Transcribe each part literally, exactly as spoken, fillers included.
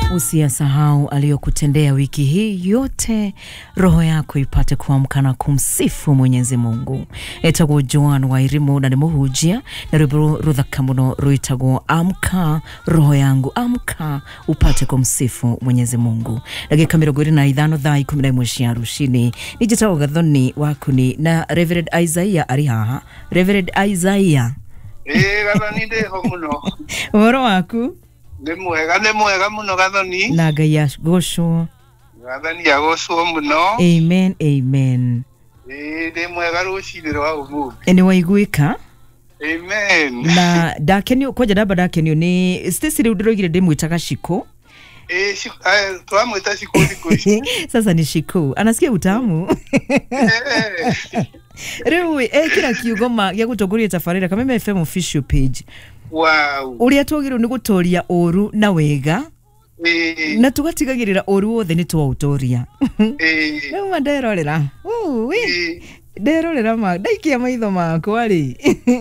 Usiyasahau aliyokutendea wiki hii yote, roho yako ipate kuamka na kumsifu Mwenyezi Mungu. Etago Joan Wairimu na nimuhujia na rubru ruthaka muno ruitago amka roho yangu, amka upate kumsifu Mwenyezi Mungu. Ndagika mirongo ine na ithano thaa ikumi na imwe cia rucini nijitago gathoni wakuni na Reverend Isaiah ari haha. Reverend Isaiah, eh gathoni ndeho muno. Woro waku? Nemwega nemwega muno gathoni. Na Ngai agocwo. Gathoni agocwo muno. Amen, amen. Eh nemwega rucini rwa umu. Eni waiguika? Amen. Na dakenio koja daba dakenio ni Stacy ri ndirogire ndimwitaga Shiko. Eh Shiko twamwita Shiko Shiko. Sasa ni Shiko. Anasikia utamu. Rewe ekira kiugoma gya gutogoria tafarira kama F M official page. Wow. Uria tugiro ni gutoria oru na wega. Eh. Na tugatigagirira oru wothe ni twautoria. Eh. Numa nderorera. Ui. Nderorera ma ndaikia maitho makwa ri.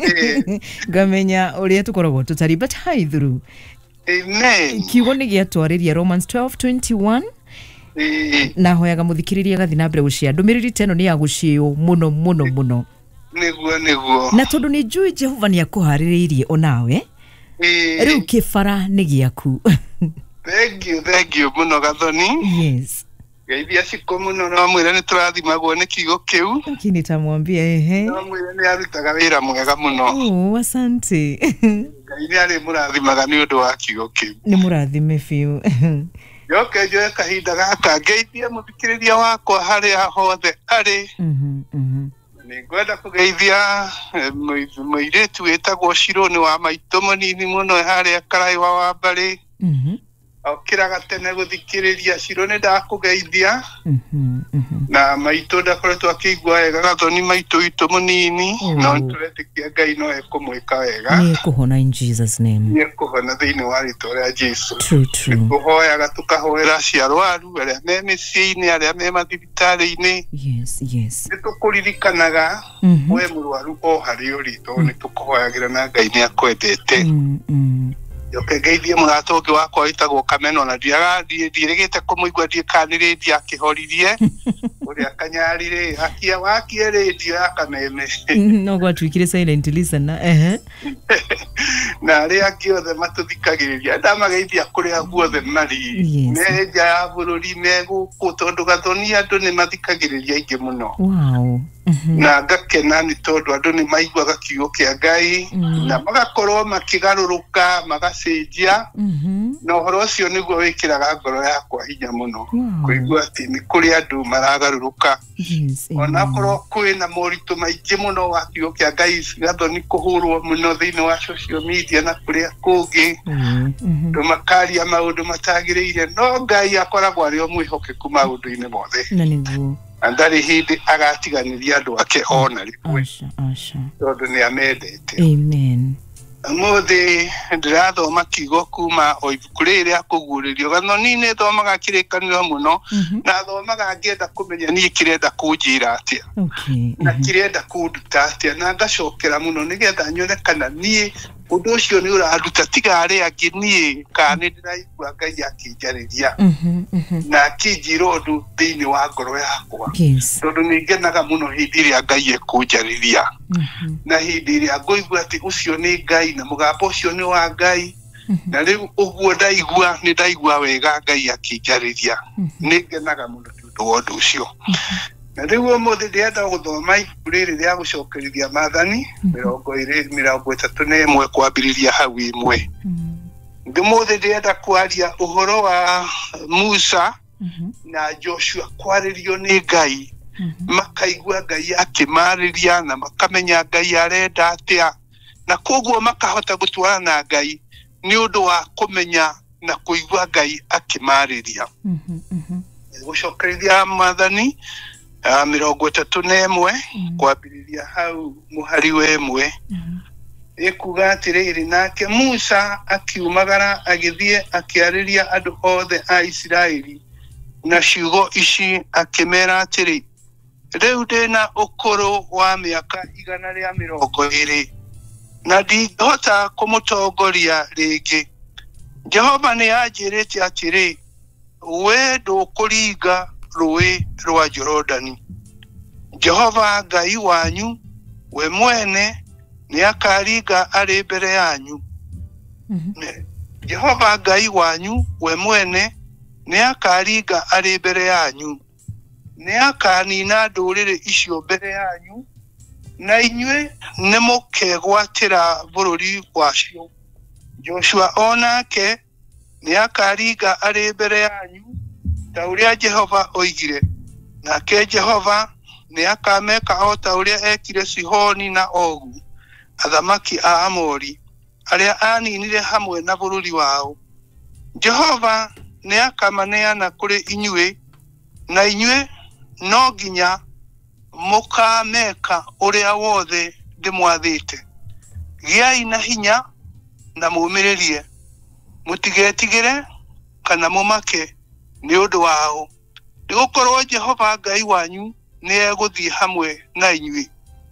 Ngamenya uria tukoragwo tutari but hi through. Amen. Kiugo ni giatwariria Romans twelve twenty-one. Eh. Na hoyaga muthikiriria gathi na mbere gucia ndumiriri teno ni ya gucio muno muno muno. Niguo niguo. Na tondu ni njui Jehova ni akuhaririirie onawe. Eh. Riu kifara ni giaku. Thank you, thank you muno gathoni. Yes. Geithia Shiko muno no mwire ni turathimagwo ni kigo kiu. Lakini tamwambia ehe. No mwire ni arutaga wira mwega muno. Oh, asante. Ngai ni ari murathimaga ni undu wa kigo kiu. Ni murathime fiu. Yoke joe kahinda gaka geithia muthikiriria wakwa haria hothe ari. Mhm mhm. Ni ngwenda kugeithia muiretu wetagwo Shiro ni wa maito munini muno haria Karaiwa wa Mbari. Mhm. Okiraga tene guthikiriria Shiro ni ndakugeithia. Mhm mhm. Na maito ndakoretwo akigwa wega gathoni maito itu munini no turetikia Ngai no ekumwika wega. Ni kuhona in Jesus name. Ni kuhona thiini wa rito ria Jesu. True true. Kuhoyaga tukahoera ciarwaru aria me miciini aria me mathibitari-ini. Yes yes. Nitukuririkanaga we murwaru o hari uri to nitukuhoyagira na Ngai ni akwendete. Mm mm. Yoke geithie muratongi wakwa witagwo Kameno na ndiaga ndirigite kumuigua ndie kaniriria akihoririe uria kanyarire akia wakie radio ya Kameme no gwatwikire silent listener eh na aria kiothe matuthikagiriria ndamageithia kuria guothe mari meja ya bururi meguku tondu gathoni andu ni mathikagiriria ingi muno. Wow. Na ngakena ni tondu andu ni maiguaga kiugo kia Ngai na magakorwo makigaruruka magacenjia. Na uhoro ucio niguo wikiraga ngoro yakwa hinya muno kuigua ati ni kuri andu maragaruruka. Ona korwo kwina moritu maingi muno wa kiugo kia Ngai gathoni kuhurwo muno thiini wa social media na kuria kungi tumakaria maundu matagiriire no Ngai akoragwo ari o mwihokeku maundu-ini mothe. Na niguo andari hindi agatiganiria andu ake ona rikwe. Asha asha. Tondu ni amendete. Amen. Muthi ndirathoma kiugo kuma o ibuku riria kuguririo gathoni ni thomaga kirikanio muno na thomaga ngienda kumenya ni kirenda kunjira atia. Okay. Na kirenda kunduta atia na ngacokera muno nigetha nyone kana ni undu ucio ni uraruta tigare angi ni kana ndiraigua Ngai akinjariria. Mhm mhm. Na kinjiro undu thiini wa ngoro yakwa. Yes. Tondu ningenaga muno hindi iria Ngai ekunjariria. Mhm. Na hindi iria ngoigua ati ucio ni Ngai na mugambo ucio ni wa Ngai. Na riu uguo ndaigua ni ndaigua wega Ngai akinjariria. Ningenaga muno tondu wa undu ucio. Na riu umuthi ndienda guthoma ibuku riri ria gucokerithia Maathani mirongo iri mirongo itatu na imwe kwambiriria hau imwe. Ndimuthi ndienda kwaria uhoro wa Musa na Joshua kwaririo ni Ngai. Makaigua Ngai akimariria na makamenya Ngai arenda atia na koguo makahota gutwarana na Ngai ni undu wa kumenya na kuigua Ngai akimariria. Mhm mhm. Gucokerithia Maathani Uh, mirongo itatu na imwe kwambiriria hau muhari wa imwe ikuga atiriri nake Musa akiumagara agithie akiariria andu othe a Isiraeli na ciugo ici akimera atiri riu ndina ukuru wa miaka igana ria mirongo iri na ndingihota kumutongoria ringi Jehova nĩ anjĩrĩte atĩrĩ, we ndũkũringa rũĩ rwa Jorodani. Jehova Ngai wanyu we mwene nĩ akaringa arĩ mbere yanyu. Jehova Ngai wanyu we mwene nĩ akaringa arĩ mbere yanyu. Nĩ akanina ndũrĩrĩ icio mbere yanyu, na inyuĩ nĩ mũkegwatĩra bũrũri wacio. Joshua onake nĩ akaringa arĩ mbere yanyu ta ũrĩa Jehova oigire. Nake Jehova nĩ akameka o ta ũrĩa ekire Sihoni na Ogu, athamaki a Amori, arĩa aninire hamwe na bũrũri wao. Jehova nĩ akamaneana kũrĩ inyuĩ, na inyuĩ no nginya mũkameka ũrĩa wothe ndĩmwathĩte. Gĩai na hinya na mũmĩrĩrie, mũtigetigĩre kana mũmake nĩ ũndũ wao, nĩgũkorwo Jehova Ngai wanyu nĩ egũthiĩ hamwe na inyuĩ,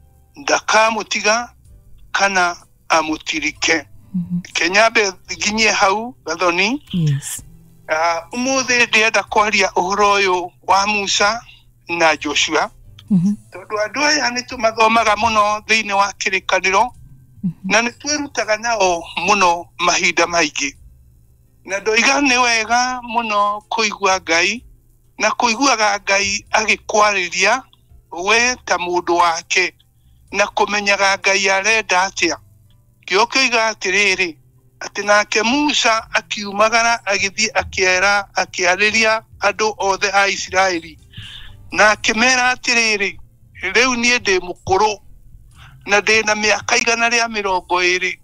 ndakamũtiga kana amũtirike. Kenyambe nginyie hau Gathoni. Yes. Uh, umuthi ndĩenda kwaria ũhoro ũyũ wa Musa na Joshua. Tondũ andũ aya nĩ tũmathomaga mũno thĩinĩ wa kĩrĩkanĩro, na nĩ twĩrutaga nao mũno mahinda maingĩ. Na ndoiga nĩ wega mũno kũigua Ngai, na kũiguaga Ngai agĩkwarĩria we ta mũndũ wake, na kũmenyaga Ngai arenda atĩa. Kĩo kĩoiga atĩrĩrĩ, atĩ nake Musa akiumagara agĩthiĩ akĩera akĩarĩria andũ othe a Isiraeli, na akĩmera atĩrĩrĩ, rĩu niĩ ndĩ mũkũrũ na ndĩ na mĩaka igana rĩa mĩrongo ĩrĩ,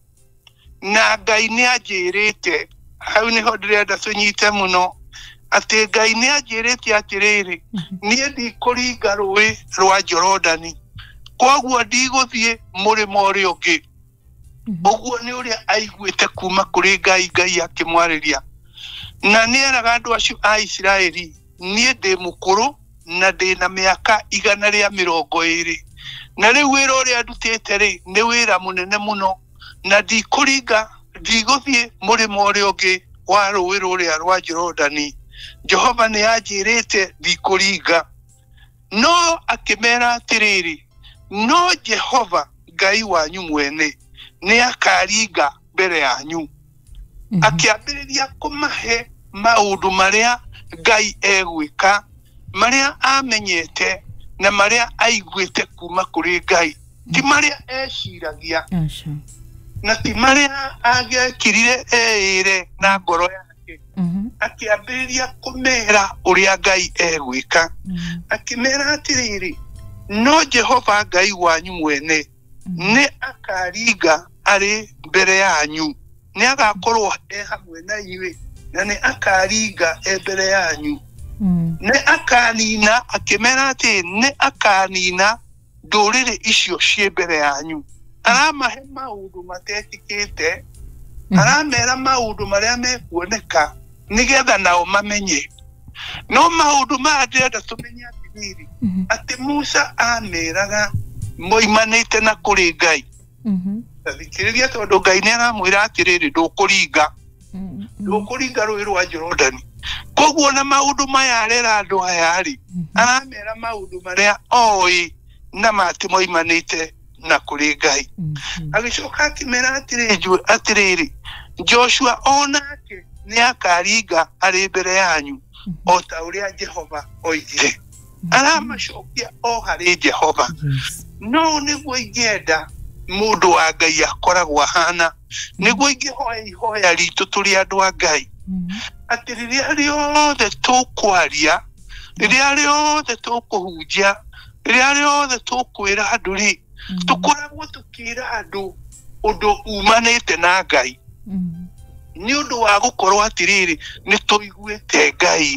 na Ngai nĩ anjĩrĩte, hau nĩho ndĩrenda tũnyite mũno, atĩ Ngai nĩ anjĩrĩte atĩrĩrĩ, niĩ ndikũringa rũĩ rwa Jorodani, koguo ndigũthiĩ mũrĩmo ũrĩa ũngĩ. Ũguo nĩ ũrĩa aiguĩte kuma kũrĩ Ngai, Ngai akĩmwarĩria. Na nĩ eraga andũ acio a Isiraeli, niĩ ndĩ mũkũrũ na ndĩ na mĩaka igana rĩa mĩrongo ĩrĩ, na rĩu wĩra ũrĩa ndutĩte rĩ nĩ wĩra mũnene mũno, na ndikũringa, ndigũthiĩ mũrĩmo ũrĩa ũngĩ wa rũĩ rũrĩa rwa Jorodani. Jehova nĩ anjĩrĩte ndikũringa. No akĩmera atĩrĩrĩ, no Jehova Ngai wanyu mwene nĩ akaringa mbere yanyu. Akĩambĩrĩria kũmahe maũndũ marĩa Ngai egwĩka, marĩa amenyete na marĩa aiguĩte kuma kũrĩ Ngai, ti marĩa eciragia, na ti marĩa angĩekirire eĩre na ngoro yake. Akĩambĩrĩria kũmera ũrĩa Ngai egwĩka. Akĩmera atĩrĩrĩ, no Jehova Ngai wanyu mwene nĩ akaringa arĩ mbere yanyu. Nĩ agakorwo e hamwe na inyuĩ, na nĩ akaringa e mbere yanyu. Nĩ akanina, akĩmera atĩ nĩ akanina ndũrĩrĩ icio ciĩ mbere yanyu. Aramahe maũndũ matekĩkĩte, aramera maũndũ marĩa mekuoneka nĩgetha nao mamenye. No maũndũ maya ndĩrenda tũmenye atĩrĩrĩ, atĩ Musa ameraga moimanĩte na kũrĩ Ngai. Thikĩrĩria, tondũ Ngai nĩ aramwĩra atĩrĩrĩ, ndũkũringa, ndũkũringa rũĩ rwa Jorodani. Koguo na maũndũ maya arera andũ aya rĩ, aramera maũndũ marĩa oĩ na matĩ moimanĩte na kũrĩ Ngai. Agĩcoka akĩmera atĩrĩrĩ, Joshua onake nĩ akaringa arĩ mbere yanyu, o ta ũrĩa Jehova oigire. Aramacokia o harĩ Jehova. No nĩguo ingĩenda mũndũ wa Ngai akoragwo ahana, nĩguo ingĩhoya ihoya ritũ tũrĩ andũ a Ngai, atĩ rĩrĩa rĩothe tũkwaria, rĩrĩa rĩothe tũkũhunjia, rĩrĩa rĩothe tũkwĩra andũ rĩ, tũkoragwo tũkĩra andũ ũndũ umanĩte na Ngai, nĩ ũndũ wa gũkorwo atĩrĩrĩ nĩ tũiguĩte Ngai.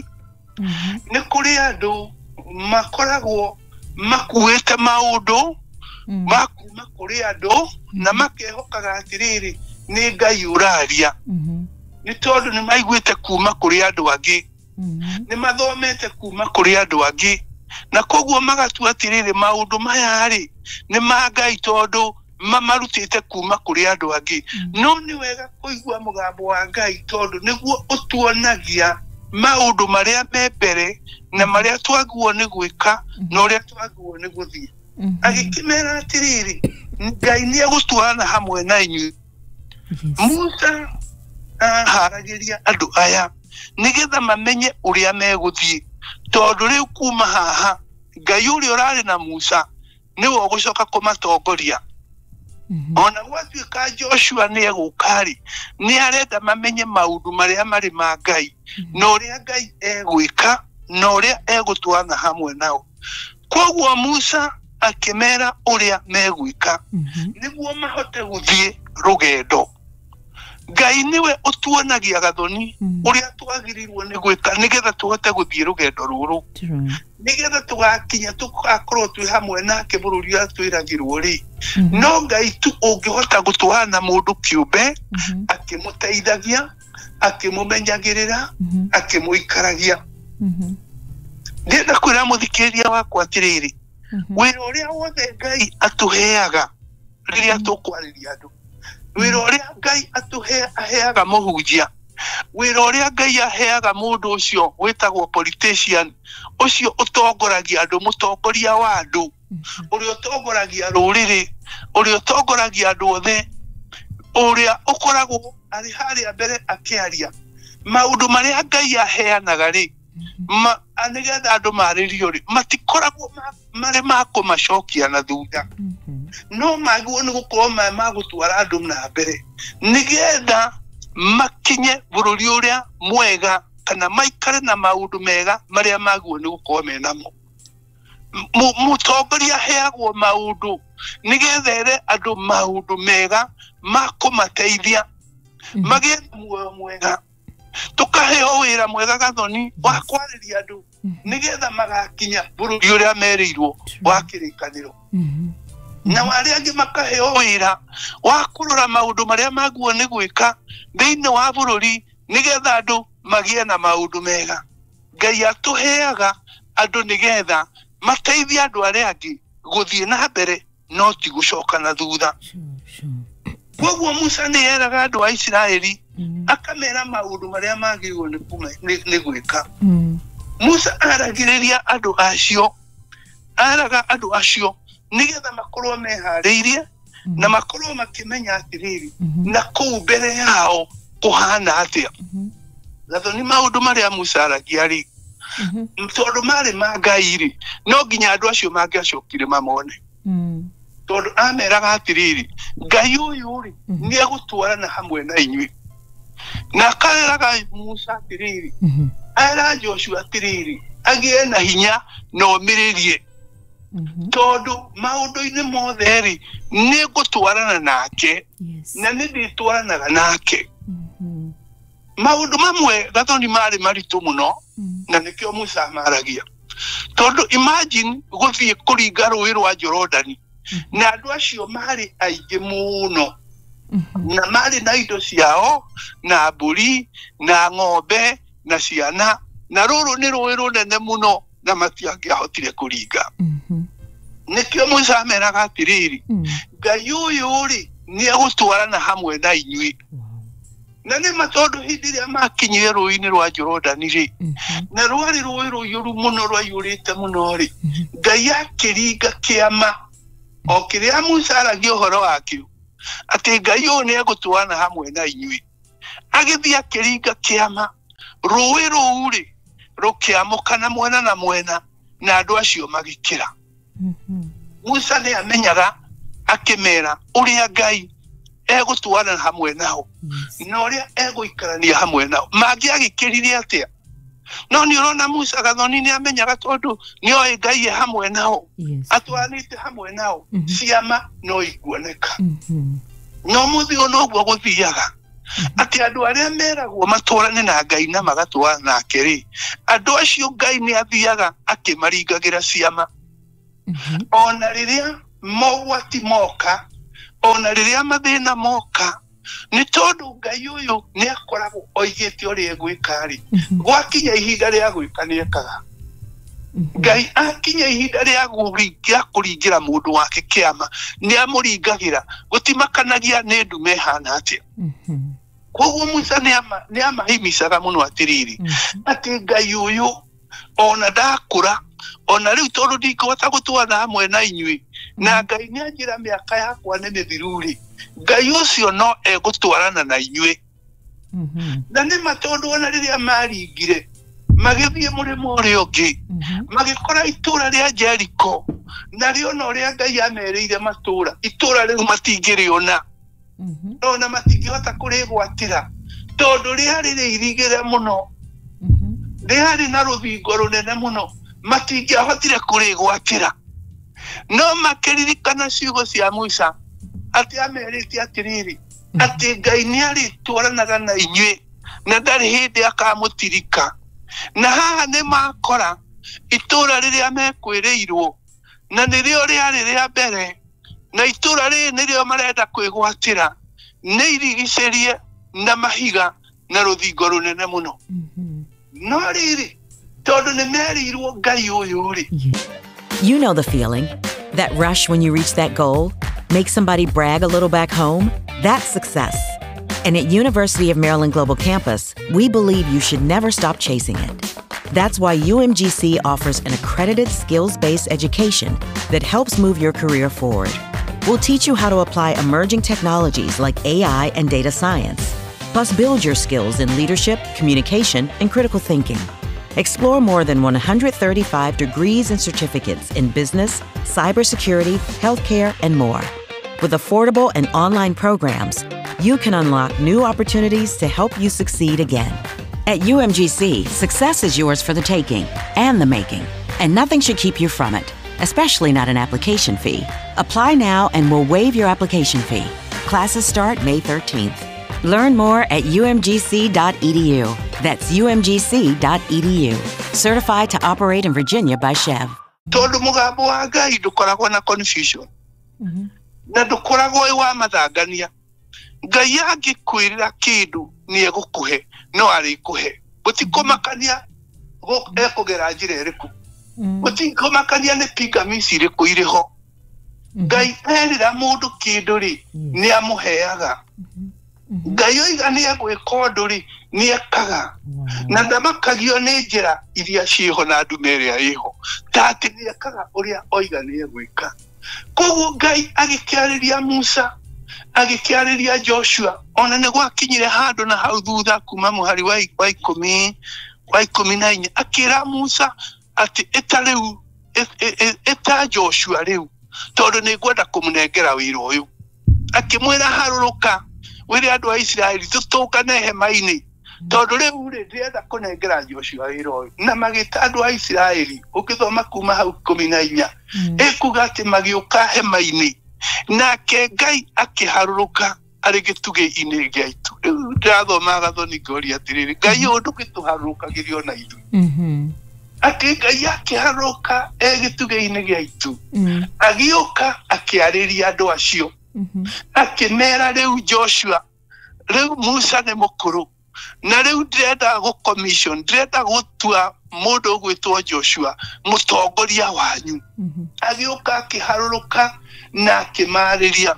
Nĩ kũrĩ andũ makoragwo makuĩte maũndũ makuma kũrĩ andũ na makehokaga atĩrĩrĩ nĩ Ngai ũraria, nĩ tondũ nĩ maiguĩte kuma kũrĩ andũ angĩ, nĩ mathomete kuma kũrĩ andũ angĩ, na koguo magatua atĩrĩrĩ maũndũ maya rĩ nĩ ma Ngai, tondũ mamarutite kuma kuri andu angi no ni wega kuigua mugambo wa Ngai tondu niguo utuonagia maundu maria membere na maria twaguo ni gwika na uria twaguo ni guthie agikimera atiriri Ngai ni agutwarana hamwe na inyu Musa aharagiria andu aya nigetha mamenye uria meguthie tondu riu kuma haha Ngai uri urari na Musa ni wo gucoka kumatongoria ona gwatuika Joshua ni egukari ni arenda mamenye maundu maria mari ma Ngai no uria Ngai egwika no uria egutwana hamwe nao koguo Musa akimera uria megwika niguo mahote guthie rugendo Ngai niwe utuonagia gathoni uria twagirirwo ni gwika nigetha tuhote guthie rugendo ruru nigetha tugakinya tugakorwo twi hamwe nake bururi ya twiragirwo ri no Ngai tu ungihota gutwana mundu kiumbe akimuteithagia akimumenyagirira akimuikaragia ndenda kwira muthikiria wakwa atiriri wira uria wothe Ngai atuheaga riria tukwariria andu wira uria Ngai atuhe aheaga muhunjia wira uria Ngai aheaga mundu ucio witagwo politician ucio utongoragia andu mutongoria wa andu uria utongoragia ruriri uria utongoragia andu othe uria ukoragwo ari haria mbere akiaria maundu maria Ngai aheanaga ri ma anigetha andu maririo ri matikoragwo mari makumacokia na thutha no maguo ni gukorwo magutwara andu na mbere nigetha makinye bururi uria mwega kana maikare na maundu mega maria maguo ni gukorwo menamo mutongoria heagwo maundu nigetha ere andu maundu mega makumateithia magie muoyo mwega tukaheo wira mwega gathoni wa kwariria andu nigetha magakinya bururi uria merirwo wa kirikaniro na wari angi makaheo wira wa kurora maundu maria maguo ni gwika thiini wa bururi nigetha andu magie na maundu mega Ngai atuheaga andu nigetha mateithia andu aria angi guthie na mbere no ti gucoka na thutha koguo Musa ni eraga andu a Israeli akamera maundu maria magirwo ni kuma ni gwika Musa aragiriria andu acio araga andu acio nigetha makorwo mehariirie na makorwo makimenya atiriri na kuu mbere yao kuhana atia gathoni maundu maria Musa aragia ri tondu mari ma Ngai ri no nginya andu acio mangiacokire mamone tondu ameraga atiriri Ngai uyu ri ni agutwarana hamwe na inyui na kareraga Musa atiriri ara Joshua atiriri agie na hinya no miririe tondu maundu-ini mothe ri ni gutwarana nake na ni nditwaranaga nake maundu mamwe gathoni mari maritu muno na nikio Musa maragia tondu imagine guthie kuringa rũĩ rwa Jordan na andu acio mari aingĩ muno na mari na indo ciao na mburi na ng'ombe na ciana na rũrũ nĩ rũĩ rũnene muno na matiangĩahotire kuringa nikio Musa meraga atiriri Ngai uyu ri ni agutwarana hamwe na inyui na ni matondu hindi ria makinyire rũĩ-inĩ rwa Jordan ri na rwari rũĩ rũiyũru muno rwaiyũrĩte muno ri Ngai akĩringa kĩama o kĩrĩa Musa aragia ũhoro wakĩo atĩ Ngai ũyũ nĩ agũtwarana hamwe na inyui agĩthiĩ akĩringa kĩama rũĩ rũu ri rũkĩamũkana mwena na mwena na andũ acio magĩkĩra Musa nĩ amenyaga akimera uria Ngai egutwarana hamwe nao na uria eguikarania hamwe nao mangiagikirire atia no ni urona Musa gathoni ni amenyaga tondu ni oi Ngai hamwe nao atwanite hamwe nao ciama no iguoneka no muthio no gwo guthiaga ati andu aria meragwo matwarane na Ngai na magatwarana nake ri andu acio Ngai ni athiaga akimaringagira ciama ona riria mogwati moka ona riria mathina moka ni tondu Ngai uyu ni akoragwo oigite uri egwika ri gwakinya ihinda ria gwika ni ekaga Ngai akinya ihinda rĩa kũringia kũringira mũndũ wake kĩama nĩ amũringagira gũtimakanagia nĩ ndume hana atĩa. Koguo Musa nĩ amahimicaga mũno atiriri atĩ Ngai ũyũ ona ndakũra ona rĩu tondũ ndingĩhota gũtwarana hamwe na inyuĩ na Ngai nĩ anjĩra mĩaka yakwa nĩ mĩthiru-rĩ, Ngai ũcio no egũtwarana na inyuĩ. Na nĩ matondũ ona rĩrĩa maringire magĩthiĩ mũrĩmo ũrĩa ũngĩ magĩkora itũũra rĩa Jeriko narĩo no rĩa Ngai amerĩire matũũra itũũra rĩu matingĩrĩona ona matingĩhota kũrĩgwatĩra tondũ rĩarĩ rĩirigĩre mũno, rĩarĩ na rũthingo rũnene mũno matingĩahotire kũrĩgwatĩra. No makĩririkana ciugo cia Musa atĩ amerite atiriri atĩ Ngai nĩ arĩtwaranaga na inyuĩ na ndarĩ hĩndĩ akamũtirika. Na haha nĩ makora itũũra rĩrĩa mekwĩrĩirwo na nĩrĩo rĩarĩ rĩa mbere na itũũra rĩrĩ nĩrĩo marenda kwĩgwatĩra nĩ irigicĩrie na mahiga na rũthingo rũnene mũno. No rĩrĩ tondũ nĩ merirwo Ngai ũyũ-rĩ. You know the feeling, that rush when you reach that goal, make somebody brag a little back home. That's success. And at University of Maryland Global Campus, we believe you should never stop chasing it. That's why U M G C offers an accredited skills-based education that helps move your career forward. We'll teach you how to apply emerging technologies like A I and data science, plus build your skills in leadership, communication, and critical thinking. Explore more than one hundred thirty-five degrees and certificates in business, cybersecurity, healthcare, and more. With affordable and online programs, you can unlock new opportunities to help you succeed again. At U M G C, success is yours for the taking and the making, and nothing should keep you from it, especially not an application fee. Apply now and we'll waive your application fee. Classes start May thirteenth. Learn more at U M G C dot E D U. That's U M G C dot E D U. Certified to operate in Virginia by Chev. Tondũ mũgambo wa Ngai ndũkoragwo na confusion. Na ndũkoragwo wa mathangania. Ngai angĩkwĩrĩra kĩndũ nĩ egũkũhe no arĩkũhe. Gũtikũmakania ekũgera njĩra ĩrĩkũ. Gũtikũmakania nĩ pingamizi irĩkũ irĩ ho. Ngai erĩra mũndũ kĩndũ-rĩ nĩ amũheaga. Ngai oiga nĩ egwĩka ũndũ-rĩ nĩ ekaga. Na ndamakagio nĩ njĩra iria ciĩho na ndume ĩrĩa ĩho. Ta atĩ nĩ ekaga ũrĩa oiga nĩ egwĩka. Koguo Ngai agĩkĩarĩria Musa, agĩkĩarĩria Joshua, ona nĩ gwakinyire handũ na hau thutha kuma mũhari wa ikũmi wa ikũmi na inya akĩra Musa atĩ ĩta rĩu ĩta Joshua rĩu tondũ nĩ ngwenda kũmũnengera wĩra ũyũ. Akĩmwĩra harũrũka wĩre andũ a Isiraeli tũtũngane hema-inĩ tondũ rĩu rĩ ndĩrenda kũnengera Joshua wĩra ũyũ. Na magĩta andũ a Isiraeli ũkĩthoma kuma hau ikũmi na inya ĩkuga atĩ magĩũka hema-inĩ nake Ngai akĩharũrũka arĩ gĩtugĩ-inĩ gĩa itu. Rĩu ndĩrathoma Gathoni ngoria atĩrĩrĩ Ngai ũyũ ndũgĩtũharũrũkagĩrio na ithuĩ. Atĩ Ngai akĩharũrũka e gĩtugĩ-inĩ gĩa itu agĩũka akĩarĩria andũ acio akĩmera rĩu Joshua rĩu Musa nĩ mũkũrũ na rĩu ndĩrenda gũ-commission ndĩrenda gũtua mũndũ ũgwĩtwo Joshua mũtongoria wanyu. Agĩũka akĩharũrũka na akĩmarĩria.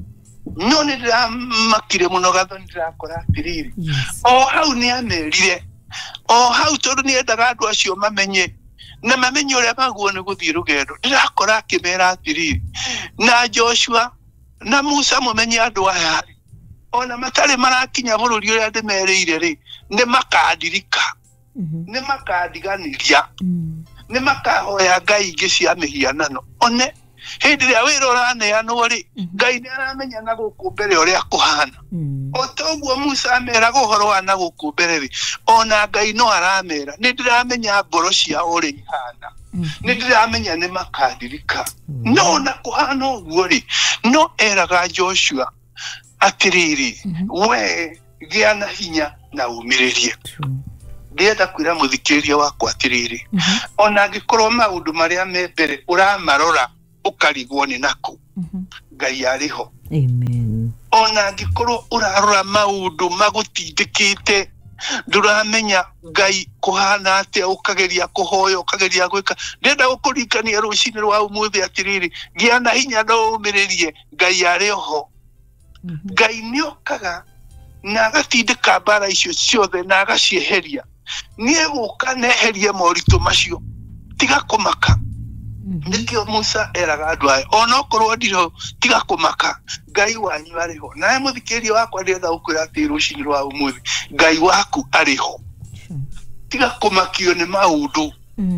No nĩ ndĩramakire mũno Gathoni ndĩrakora atĩrĩrĩ o hau nĩ amerire o hau tondũ nĩ endaga andũ acio mamenye na mamenye ũrĩa maguo nĩ gũthiĩ rũgendo. Ndĩrakora akĩmera atĩrĩrĩ na Joshua na Musa mũmenye andũ aya ona matarĩ marakinya bũrũri ũrĩa ndĩmerĩire-rĩ nĩ makandirika, nĩ makandiganĩria, nĩ makahoya ngai ingĩ cia mĩhianano. One hĩndĩ ĩrĩa wĩra ũraneanwo-rĩ Ngai nĩ aramenya na gũkũ mbere ũrĩa kũhana. O toguo Musa ameraga ũhoro wa na gũkũ mbere-rĩ ona Ngai no aramera nĩ ndĩramenya ngoro ciao ũrĩa ihana, nĩ ndĩramenya nĩ makandirika. No na kũhana ũguo-rĩ no eraga Joshua atĩrĩrĩ we gĩa na hinya na umĩrĩrie. Ndĩrenda kwĩra mũthikĩrĩria wakwa atĩrĩrĩ ona angĩkorwo maũndũ marĩa me mbere ũramarora ũkarigwo nĩ nakũ Ngai arĩho. Amen. Ona angĩkorwo ũrarora maũndũ magũtindĩkĩte nduramenya Ngai kuhana atia ukageria kuhoya ukageria gwika ndenda gukurikania rucini rwa umuthi atiriri gia na hinya no umiririe Ngai ari ho Ngai niokaga na agatindika mbara icio ciothe na agacieheria nie guka neherie moritu macio tiga kumaka nikio Musa eraga andu aya ona okorwo ndiro tiga kumaka Ngai wanyu ariho nae muthikiria wakwa ndenda gukwira ati rucini rwa umuthi Ngai waku ariho tiga kumakio ni maundu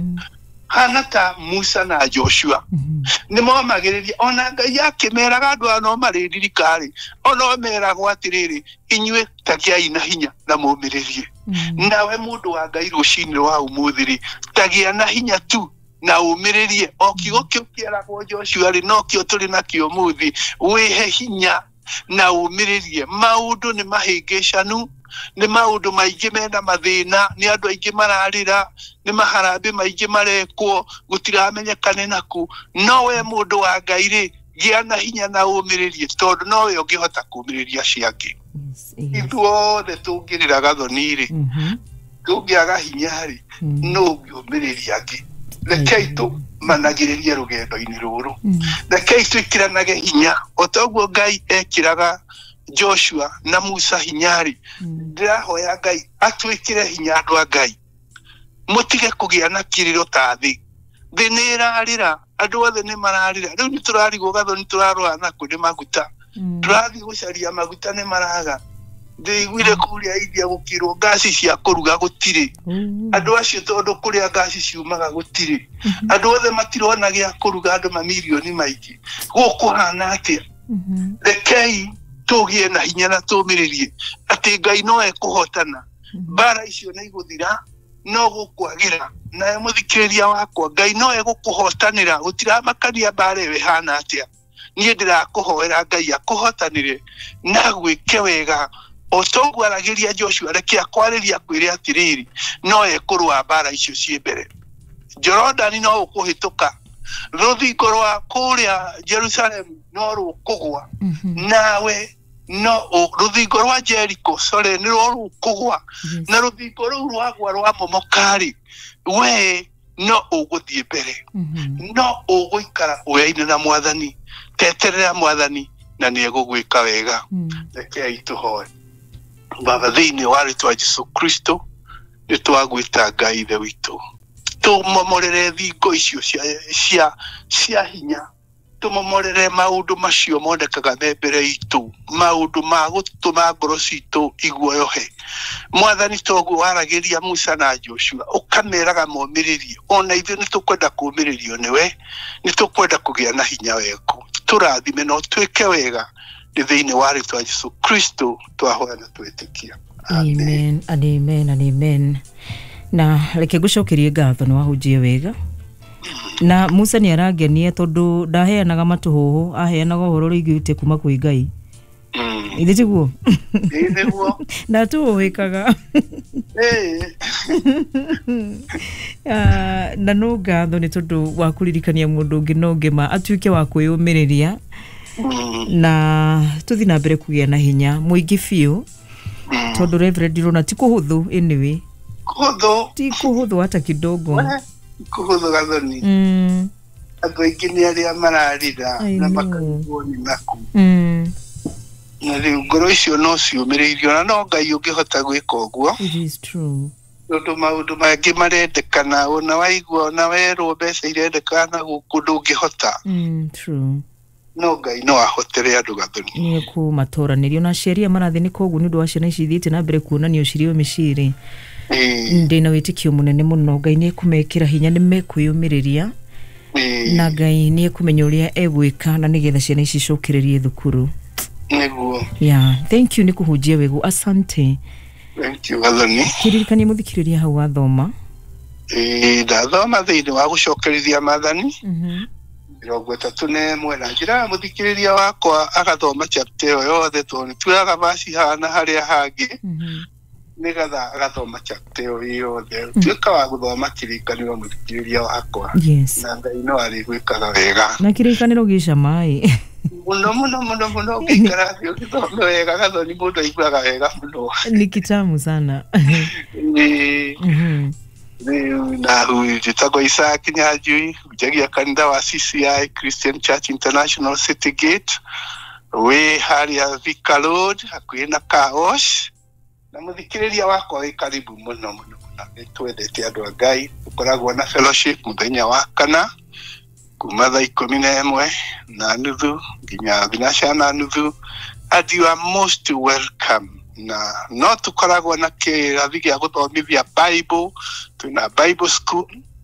hana ta Musa na Joshua ni momagiriria ona Ngai akimeraga andu ano marindirikari ona meragwo atiriri inywe tagiai na hinya na mumiririe nawe mundu wa Ngai rucini rwa umuthi tagia na hinya tu na umiririe o kigo kio kieragwo Joshua ri no kio turi na kio muthi wihe hinya na umiririe maundu ni mahingicanu ni maundu maingi mena mathina ni andu aingi mararira ni maharambe maingi marekwo gutiramenyekane naku no we mundu wa Ngai ri gia na hinya na umiririe tondu no we ungihota kumiriria ciangi ithuothe tungirira gathoni ri tungiaga hinya ri no umiriria angi rekei tu managiririe rugendo-ini ruru rekei twikiranage hinya otoguo Ngai ekiraga Joshua na Musa hinyari ndirahoya Ngai atwikire hinya andu a Ngai mutige kugia na kiriro ta thi thi ni irarira andu othe ni mararira riu ni turarigwo gathoni turarwa na kuni maguta turathi gucaria maguta ni maraga ndiguire kuria iria gukirwo gasi cia kuruga gutiri andu acio tondu kuria gasi ciumaga gutiri andu othe matirona gia kuruga andu mamilioni maingi gukuhana atia rekei tugie na hinya na tumiririe ati Ngai no ekuhotana bara icio ni iguthira no gukwagira na muthikiriria wakwa Ngai no egukuhotanira gutira makania bare we hana atia nie ndirakuhoera Ngai akuhotanire na gwike wega otogu aragiria Joshua reke akwariria kwire atiriri no ekurwa bara icio cie mbere Jordan no ukuhituka ruthingo rwa kuria Jerusalem no rukugwa nawe no ruthingo rwa Jericho sore ni rukugwa na ruthingo rwagwa rwa momokari we no uguthie mbere no uguikara uyaine na mwathani teterera mwathani na ni egugwika wega reke ituhoe Baba thiini wa ritwa Jesu Kristo ni twagwita Ngai ithe witu tumomorere thingo icio cia cia hinya tumomorere maundu macio mondekaga mbere itu maundu ma gutuma ngoro citu iguoyohe mwathani togu waragiria Musa na Joshua ukameraga momiririe ona ithu ni tukwenda kumiririo niwe ni tukwenda kugia na hinya weku turathime no twike wega thiini wa ritwa Jesu Kristo twahoya na twitikia amen and amen and amen na reke gucokerie ngatho ni wahunjie wega na Musa ni arangenie tondu ndaheanaga matuhuhu aheanaga uhoro rigite kuma kwi Ngai ithe tiguo ithe guo na tuhuikaga eh ah na no ngatho ni tondu wa kuririkania mundu ungi no ngema atuike wa kwiyumiriria na tuthi na mbere kugia na hinya muingi fiu tondu Reverend Rona ti kuhuthu anyway kuhuthu ti kuhuthu hata kidogo kuhuthu gathoni mm andu aingi ni aria mararira na makagwo ni naku mm na riu ngoro icio no ciumiriirio na no Ngai ungihota gwika uguo it is true tondu maundu maingi marendekana ona waigua ona werwo mbeca irendekana guku ndungihota mm true no Ngai no ahotere andu gathoni ni ku matoranirio na sheria marathi ni kogu ni ndu wa ciana ici thiite na mbere kuonanio cirio miciri ndi na witikio munene muno Ngai ni kumekira hinya ni mekwiyumiriria na Ngai ni kumenya uria egwika na nigetha ciana ici cokiririe thukuru niguo yeah thank you ni kuhujia wegu asante thank you gathoni kiririkani muthikiriria hau wathoma eh ndathoma thiini wa gucokerithia mathani mhm mirongo itatu na imwe na njira muthikiriria wakwa agathoma chapter yo yothe toni tuaga basi hana haria hangi nigatha agathoma chapter yo yothe tuika wa guthoma kirikaniro muthikiriria wakwa yes na Ngai no ari gwikaga wega na kirikaniro gica mai muno muno muno muno kikara sio kitondo wega gathoni mundu aiguaga wega muno ni kitamu sana ni na ujitagwa Isaac Nyajui ujagia kanisa wa C C I Christian Church International City Gate we hari ya Vika Road hakuina Kaosh na muthikiriria wakwa wi karibu muno muno na twendete andu a Ngai ukoragwo na fellowship muthenya wa kana kuma thaa ikumi na ĩmwe na nuthu nginya thinacara na nuthu and you are most welcome na no tukoragwo na kĩrathi gĩa gũthomithia Bible twina Bible school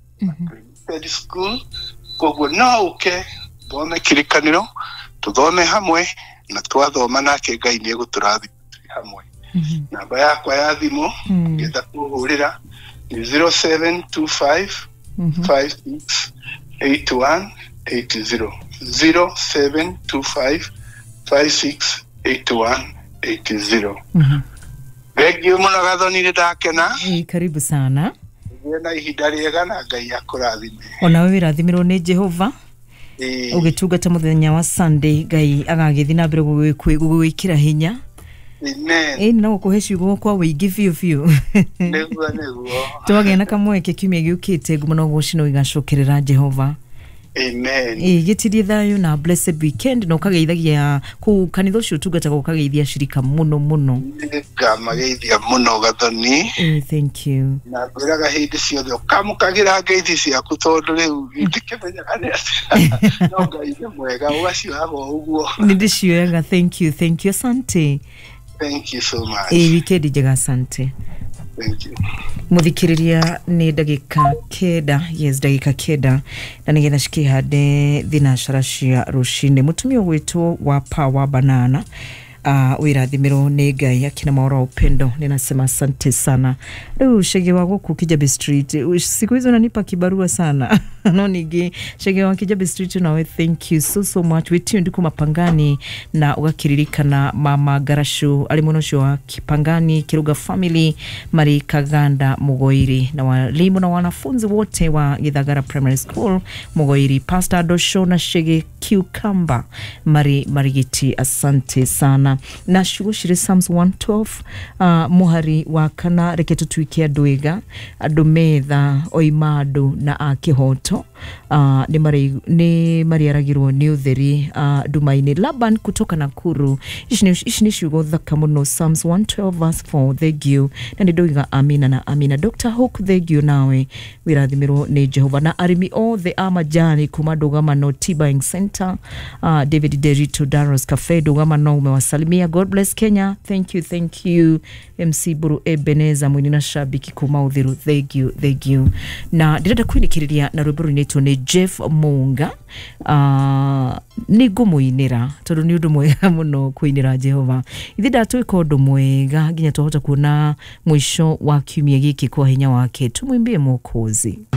study school koguo no uke thome kĩrĩkanĩro tuthome hamwe na twathoma nake Ngai nĩ egũtũrathima hamwe namba yakwa ya thimũ ngĩenda kũhũrĩra ni zero seven two five five six eight one eight zero zero seven two five five six eight one eight zero. Thank you muno gathoni ni ndakena. Ĩ karibu sana. Na ihinda rĩega na Ngai akũrathime. Ona wewe rathimirwo nĩ Jehova. Ĩ ũgĩtungata mũthenya wa Sunday Ngai agagĩthi na mbere gũgwĩkĩra hinya. Amen. Ĩ no kuhe ciugo kwa wĩingĩ biũ biũ. Nĩguo nĩguo. Twagĩa na kamweke kiumia gĩũkĩte ngumo no gũcino igacokerera Jehova. Amen. Ĩ gĩtirie thayũ na blessed weekend no kageithagia ku kanitha ũcio tungata gũkageithia shirika muno muno. Ngamageithia muno gathoni. Ĩ thank you. Na ngwĩraga hĩndĩ ciothe ũkamukagira ngeithi ciaku tondũ rĩu ndikĩmenyaga nĩ atĩa no Ngai nĩ mwega ũgacioyaga ũguo. Nĩndĩcioyaga. Thank you, thank you, asante. Thank you so much. Ĩ weekend njega, asante. Thank you. Muthikiriria ni ndagika kenda, yes ndagika kenda na nigenda cikihande thinacara cia rucine. Mutumia witwo wa Power Banana uh, wirathimiro ni Ngai akina maora upendo, ninasema asante sana. Leo shege wa guku Kijabe Street siku hizo unanipa kibarua sana no nigi shege wa Kijabe Street nawe thank you so so much. Witio ndiko Mapangani na ugakiririka na Mama Garashu alimunosho wa Kipangani Kiruga family Mari Kaganda Mugoiri na walimu na wanafunzi wote wa Githagara Primary School Mugoiri, Pastor Dosho na Shege Cucumber Mari Marigiti, asante sana. Na shugushire Psalms one twelve uh, muhari wa kana reke tutuikia Dwega adumetha oimadu na akihoto uh, ni mari ni mari aragirwo ni utheri uh, dumaini Laban kutoka Nakuru. Ishi ni shugo thaka muno. Psalms one twelve verse four. Thank you na ni Dwega amina na amina. Doctor Hook thank you nawe wirathimirwo ni Jehova na arimi all the amajani kuma Dogamano T-Buying Center uh, David Derito Daros Cafe Dogamano umewasalimia. God bless Kenya. Thank you, thank you. M C Buru Ebeneza mwinina shabiki kuma uthiru. Thank you, thank you. Na dirada kwirikiriria na rwimbo runeto ni Jeff Munga uh, ni gumuinira tondu ni undu mwega muno kuinira Jehova. Ithi ndatwika undu mwega nginya twahota kuona mwisho wa kiumia giki kwa hinya wake. Tumwimbie Mwokozi.